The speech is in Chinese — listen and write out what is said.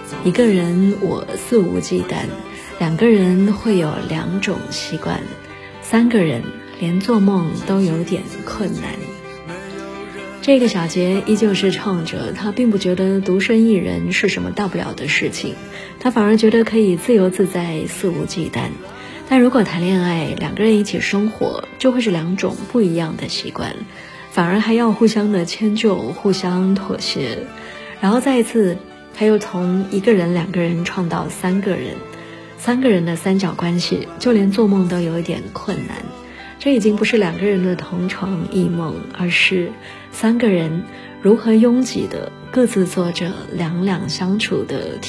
一个人我肆无忌惮，两个人会有两种习惯，三个人连做梦都有点困难。这个小杰依旧是唱着，他并不觉得独身一人是什么大不了的事情，他反而觉得可以自由自在，肆无忌惮。但如果谈恋爱，两个人一起生活，就会是两种不一样的习惯，反而还要互相的迁就，互相妥协，然后再一次他又从一个人两个人创到三个人，三个人的三角关系，就连做梦都有一点困难。这已经不是两个人的同床异梦，而是三个人如何拥挤的各自做着两两相处的